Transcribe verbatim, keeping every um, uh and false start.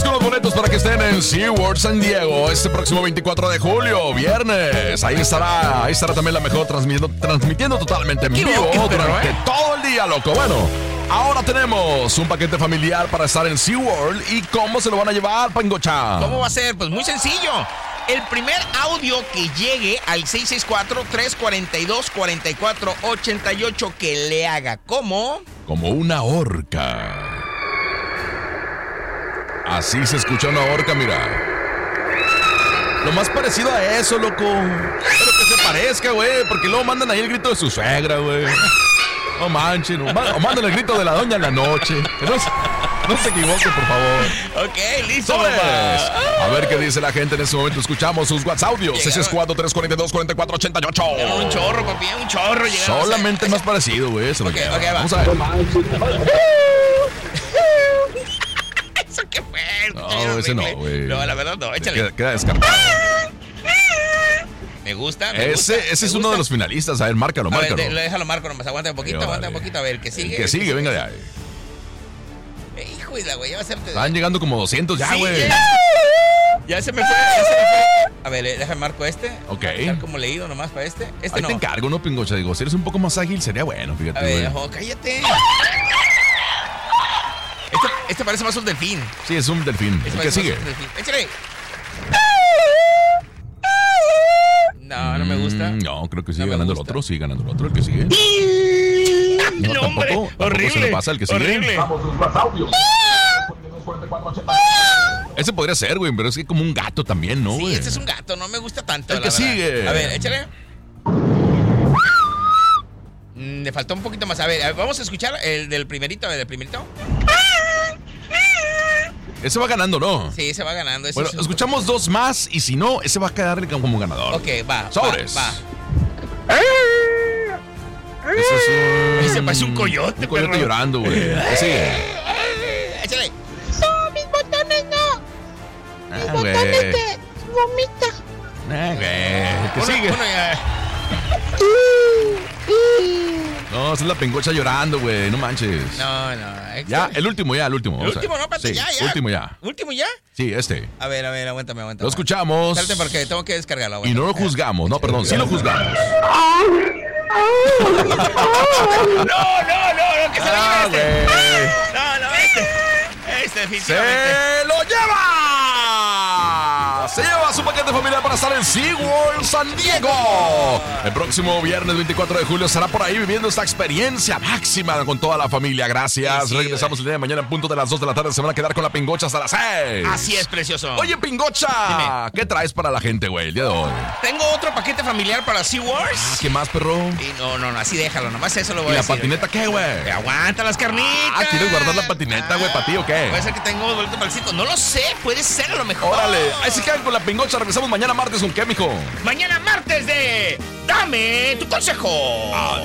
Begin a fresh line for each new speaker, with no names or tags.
con los boletos para que estén en SeaWorld San Diego este próximo veinticuatro de julio, viernes. Ahí estará, ahí estará también la mejor transmitiendo, transmitiendo totalmente en vivo
boquete,
durante
¿eh?
todo el día, loco. Bueno, ahora tenemos un paquete familiar para estar en SeaWorld. ¿Y cómo se lo van a llevar, Pangocha?
¿Cómo va a ser? Pues muy sencillo. El primer audio que llegue al seis seis cuatro, tres cuatro dos, cuatro cuatro ocho ocho que le haga como...
Como una orca. Así se escucha una orca, mira. Lo más parecido a eso, loco. Pero que se parezca, güey. Porque luego mandan ahí el grito de su suegra, güey. No manchen. O ma- o mandan el grito de la doña en la noche. Que no, se- no se equivoquen, por favor.
Ok, listo,
¡Sobres!
papá.
A ver qué dice la gente en este momento. Escuchamos sus WhatsApp audios.
Llegaron.
seis seis cuatro, tres cuatro dos, cuatro cuatro ocho ocho.
Llegaron un chorro, papi, un chorro. llegaron,
Solamente
o sea,
más parecido, güey. Se lo
Ok,
lleva.
ok, va.
Vamos a ver.
¿Eso qué fue?
No, ese no, güey.
No, la verdad no, échale.
Queda, queda descartado.
Me gusta, me
Ese,
gusta,
ese
me
es uno
gusta.
de los finalistas. A ver, márcalo,
A ver,
márcalo.
de- lo déjalo marco nomás, aguanta un poquito,
Pero,
aguanta un
dale.
poquito, a ver, que sigue.
El que sigue, venga de ahí.
Eh, Hijo de la güey, ya va a ser...
Están llegando como doscientos ya,
Sí,
güey.
ya. Ya se me fue, ya se me fue. A ver, eh, déjame marco este.
Ok.
Dejar como leído nomás para este. Este
Ahí
no.
te encargo, ¿no, Pingocha? Digo, si eres un poco más ágil, sería bueno, fíjate,
A ver,
güey.
ojo, cállate. Este, este parece más un delfín.
Sí, es un delfín.
Este
¿El que
parece
sigue?
más un delfín. Échale. No, no me gusta.
Mm, no, creo que sigue
No me
ganando el
gusta.
otro. Sigue ganando el otro, el que sigue. No,
No, hombre,
tampoco, tampoco
horrible,
se le pasa al que sigue.
horrible.
Ese podría ser, güey, pero es que como un gato también, ¿no,
Sí,
güey?
este es un gato, no me gusta tanto.
El
la
que
verdad.
sigue.
A ver, échale. Mm, le faltó un poquito más. A ver, a ver, vamos a escuchar el del primerito, a ver, el primerito.
Ese va ganando, ¿no?
Sí, se va ganando. ese
Bueno,
es un-
escuchamos dos más y si no, ese va a quedarle como ganador.
Ok, va.
Sobres.
Va. va.
Ese es un...
Ese parece un coyote,
Un coyote
perro.
llorando, güey. ¿Qué sigue?
Échale.
No, mis botones no.
Ah,
Mis
güey.
botones te vomita.
Ah, güey. ¿Qué
Uno-
sigue?
uno ya-
No, esa es la Pingocha llorando, güey. No manches.
No, no.
Ya,
échale.
el último ya, el último.
El
vamos a
último,
ver.
no, espérate,
Sí,
ya, ya.
último ya.
¿Último ya?
Sí, este.
A ver, a ver, aguántame, aguántame.
Lo escuchamos.
Espérate porque tengo que descargarlo.
Y no lo
aguántame.
juzgamos. No, perdón, sí lo juzgamos.
No, no, no, no, que se lo
Ah,
lleve este.
güey.
No, no, este. Este, definitivamente.
¡Se lo lleva! Se lleva su paquete familiar para estar en SeaWorld San Diego. El próximo viernes veinticuatro de julio estará por ahí viviendo esta experiencia máxima con toda la familia. Gracias.
Sí, sí,
Regresamos el día de mañana en punto de las dos de la tarde. Se van a quedar con la Pingocha hasta las seis.
Así es, precioso.
Oye, Pingocha,
Dime.
¿qué traes para la gente, güey, el día de hoy?
Tengo otro paquete familiar para SeaWorld.
Ah, ¿qué más, perro?
Y no, no, no, así déjalo, nomás eso lo voy
¿Y
a
la
decir.
patineta qué, güey?
Eh, Aguanta las carnitas.
Ah, ¿quieres guardar la patineta, güey, para ti o qué?
Puede ser que tengo boleto para el circo. No lo sé, puede ser a lo mejor.
Órale, ahí se quedan con la Pingocha. Regresamos mañana martes con qué, mijo.
Mañana martes de Dame tu consejo.
Adiós.